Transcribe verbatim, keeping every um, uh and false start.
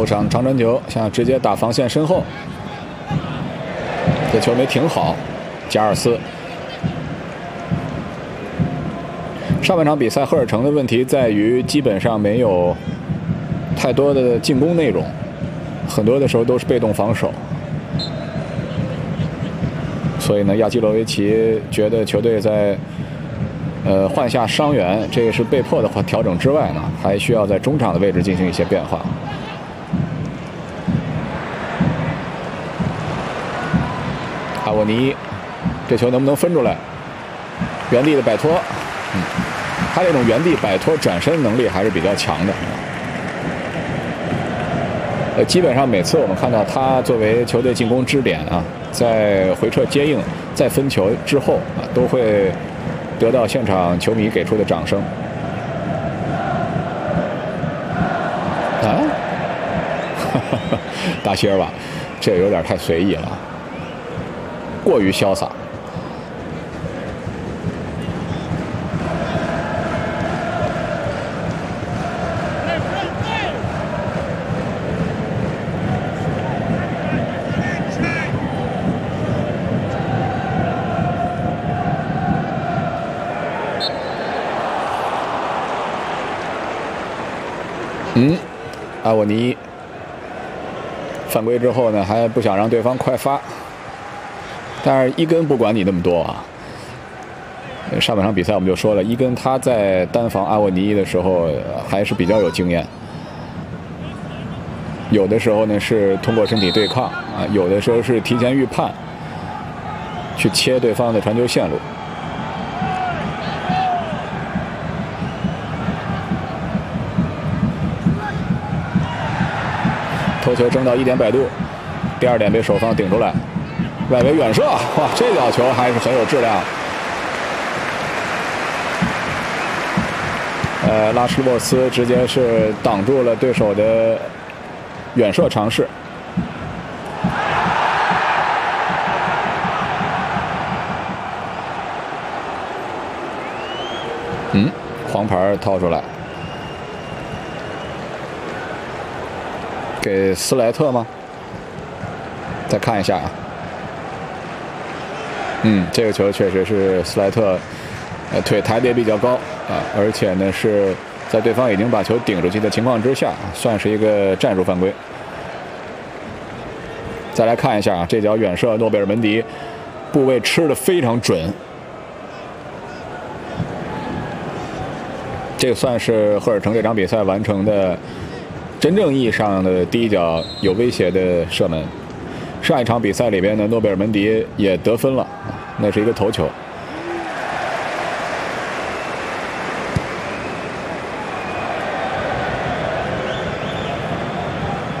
后场长传球，想直接打防线身后，这球没停好，加尔斯。上半场比赛，赫尔城的问题在于基本上没有太多的进攻内容，很多的时候都是被动防守。所以呢，亚基罗维奇觉得球队在呃换下伤员，这个是被迫的话调整之外呢，还需要在中场的位置进行一些变化。阿沃尼，这球能不能分出来？原地的摆脱，嗯，他这种原地摆脱转身能力还是比较强的。呃，基本上每次我们看到他作为球队进攻支点啊，在回撤接应、再分球之后啊，都会得到现场球迷给出的掌声。啊，大希尔瓦，这有点太随意了，过于潇洒。嗯，阿沃尼犯规之后呢，还不想让对方快发，但是伊根不管你那么多啊。上半场比赛我们就说了，伊根他在单防阿沃尼的时候还是比较有经验，有的时候呢是通过身体对抗啊，有的时候是提前预判，去切对方的传球线路。头球争到一点摆渡，第二点被守方顶出来，外围远射，哇，这脚球还是很有质量。呃，拉什沃斯直接是挡住了对手的远射尝试。嗯，黄牌套出来。给斯莱特吗？再看一下啊。嗯，这个球确实是斯莱特，呃，腿抬得也比较高啊，而且呢是在对方已经把球顶出去的情况之下，算是一个战术犯规。再来看一下啊，这脚远射，诺贝尔门迪部位吃得非常准。这个算是赫尔城这场比赛完成的真正意义上的第一脚有威胁的射门。上一场比赛里边呢，诺贝尔门迪也得分了，那是一个头球。